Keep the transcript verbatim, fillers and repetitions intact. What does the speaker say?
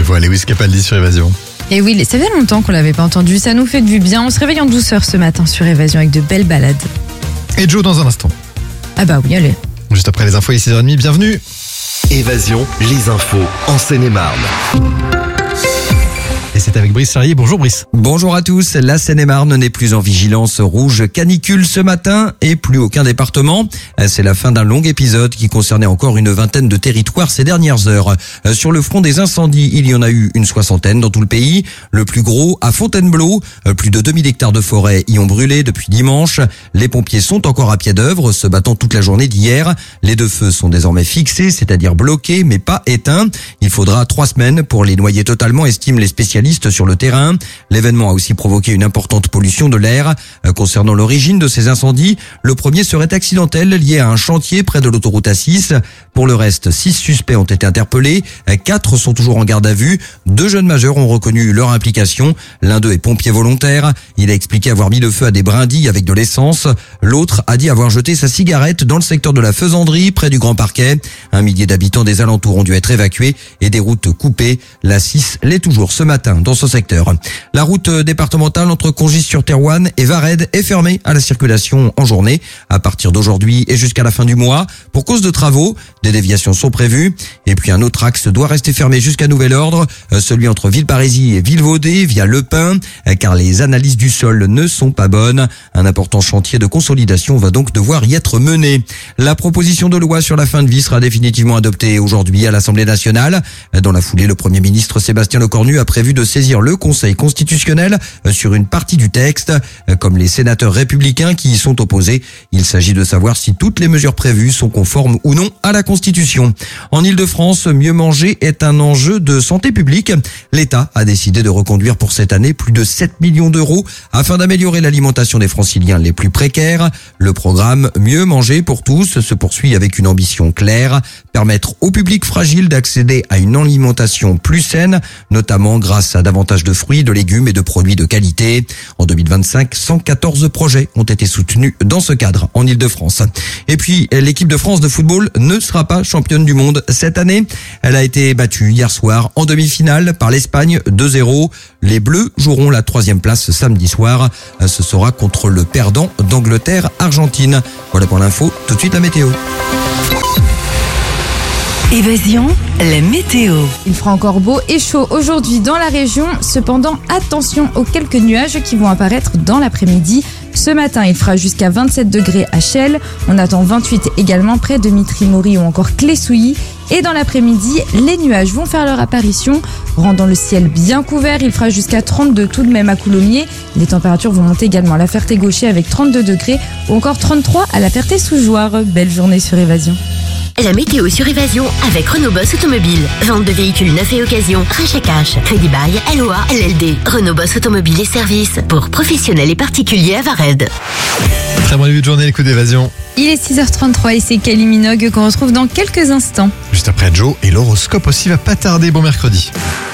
voix, Lewis Capaldi sur Évasion. Et oui, ça fait longtemps qu'on l'avait pas entendu, ça nous fait du bien. On se réveille en douceur ce matin sur Évasion avec de belles balades. Et Joe dans un instant. Ah bah oui, allez. Juste après les infos, il est six heures trente, bienvenue. Évasion, les infos en Seine-et-Marne. Et c'est avec Brice Charrier. Bonjour Brice. Bonjour à tous. La Seine-et-Marne n'est plus en vigilance rouge canicule ce matin et plus aucun département. C'est la fin d'un long épisode qui concernait encore une vingtaine de territoires ces dernières heures. Sur le front des incendies, il y en a eu une soixantaine dans tout le pays. Le plus gros à Fontainebleau. Plus de deux mille hectares de forêt y ont brûlé depuis dimanche. Les pompiers sont encore à pied d'œuvre, se battant toute la journée d'hier. Les deux feux sont désormais fixés, c'est-à-dire bloqués mais pas éteints. Il faudra trois semaines pour les noyer totalement, estiment les spécialistes sur le terrain. L'événement a aussi provoqué une importante pollution de l'air. Concernant l'origine de ces incendies, le premier serait accidentel, lié à un chantier près de l'autoroute A six. Pour le reste, six suspects ont été interpellés. Quatre sont toujours en garde à vue. Deux jeunes majeurs ont reconnu leur implication. L'un d'eux est pompier volontaire. Il a expliqué avoir mis le feu à des brindilles avec de l'essence. L'autre a dit avoir jeté sa cigarette dans le secteur de la Faisanderie, près du Grand Parquet. Un millier d'habitants des alentours ont dû être évacués et des routes coupées. La six l'est toujours ce matin dans ce secteur. La route départementale entre Congis-sur-Thérouanne et Varennes est fermée à la circulation en journée à partir d'aujourd'hui et jusqu'à la fin du mois pour cause de travaux. Des déviations sont prévues. Et puis un autre axe doit rester fermé jusqu'à nouvel ordre, celui entre Villeparisis et Villevaudet via Le Pin, car les analyses du sol ne sont pas bonnes. Un important chantier de consolidation va donc devoir y être mené. La proposition de loi sur la fin de vie sera définitivement adoptée aujourd'hui à l'Assemblée nationale. Dans la foulée, le Premier ministre Sébastien Lecornu a prévu de saisir le Conseil constitutionnel sur une partie du texte, comme les sénateurs républicains qui y sont opposés. Il s'agit de savoir si toutes les mesures prévues sont conformes ou non à la Constitution. En Ile-de-France, mieux manger est un enjeu de santé publique. L'État a décidé de reconduire pour cette année plus de sept millions d'euros afin d'améliorer l'alimentation des franciliens les plus précaires. Le programme Mieux manger pour tous se poursuit avec une ambition claire, permettre au public fragile d'accéder à une alimentation plus saine, notamment grâce à davantage de fruits, de légumes et de produits de qualité. En deux mille vingt-cinq, cent quatorze projets ont été soutenus dans ce cadre en Ile-de-France. Et puis, l'équipe de France de football ne sera pas championne du monde cette année. Elle a été battue hier soir en demi-finale par l'Espagne deux zéro. Les Bleus joueront la troisième place samedi soir. Ce sera contre le perdant d'Angleterre-Argentine. Voilà pour l'info. Tout de suite la météo. Évasion, la météo. Il fera encore beau et chaud aujourd'hui dans la région. Cependant, attention aux quelques nuages qui vont apparaître dans l'après-midi. Ce matin, il fera jusqu'à vingt-sept degrés à Chelles. On attend vingt-huit également près de Mitry-Mory ou encore Clé-Souilly. Et dans l'après-midi, les nuages vont faire leur apparition, rendant le ciel bien couvert. Il fera jusqu'à trente-deux tout de même à Coulommiers. Les températures vont monter également à la Ferté-Gaucher avec trente-deux degrés ou encore trente-trois à la Ferté-Sous-Jouarre. Belle journée sur Évasion. La météo sur Évasion avec Renault Boss Automobile. Vente de véhicules neufs et occasion, rachat cash, crédit bail, L O A, L L D. Renault Boss Automobile et services pour professionnels et particuliers à Varennes. Très bon début de journée, l'écoute d'Évasion. Il est six heures trente-trois et c'est Kylie Minogue qu'on retrouve dans quelques instants. Juste après Joe et l'horoscope aussi va pas tarder. Bon mercredi.